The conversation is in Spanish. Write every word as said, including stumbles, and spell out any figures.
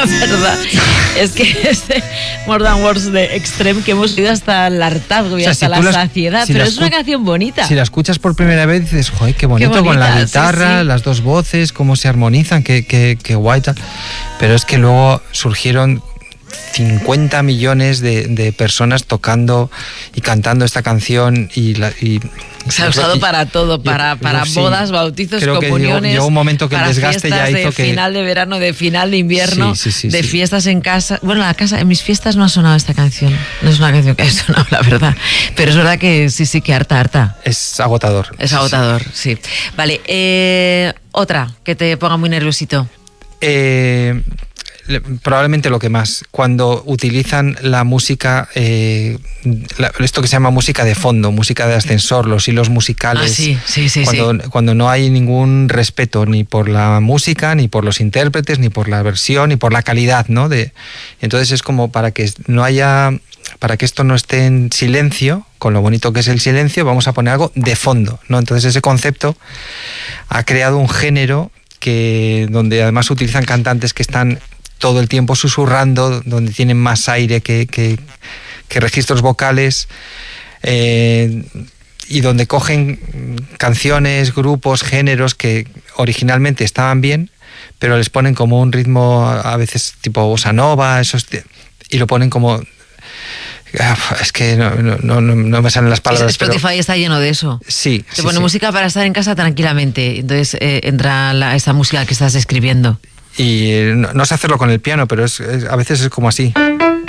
La verdad es que este More Than Words de Extreme que hemos oído hasta el hartazgo y o sea, hasta si la las, saciedad, si pero es una canción bonita. Si la escuchas por primera vez dices, joder, qué bonito, qué bonita, con la guitarra, sí, sí. las dos voces, cómo se armonizan, qué, qué, qué guay tal. Pero es que luego surgieron cincuenta millones de, de personas tocando y cantando esta canción y, la, y se ha usado y, para todo, para, para yo, bodas, sí, bautizos, creo comuniones. Que llegó, llegó un momento que el desgaste ya hizo de que final de verano, de final de invierno, sí, sí, sí, de sí. fiestas en casa. Bueno, la casa, en mis fiestas no ha sonado esta canción. No es una canción que haya sonado, la verdad. Pero es verdad que sí, sí, que harta, harta. Es agotador. Es agotador, sí. sí. Vale, eh, otra que te ponga muy nerviosito. Eh... Probablemente lo que más, cuando utilizan la música, eh, la, esto que se llama música de fondo, música de ascensor, los hilos musicales, ah, sí, sí, sí, cuando, sí. cuando no hay ningún respeto ni por la música, ni por los intérpretes, ni por la versión, ni por la calidad, ¿no? De, entonces es como para que no haya, para que esto no esté en silencio, con lo bonito que es el silencio, vamos a poner algo de fondo, ¿no? Entonces ese concepto ha creado un género que, donde además utilizan cantantes que están todo el tiempo susurrando, donde tienen más aire que, que, que registros vocales, eh, y donde cogen canciones, grupos, géneros que originalmente estaban bien, pero les ponen como un ritmo a veces tipo bossa nova, esos, y lo ponen como... Es que no, no, no, no me salen las palabras. Spotify pero... está lleno de eso. Sí. Te sí, pone sí. música para estar en casa tranquilamente, entonces eh, entra la, esa música que estás escribiendo. Y no, no sé hacerlo con el piano, pero es, es, a veces es como así.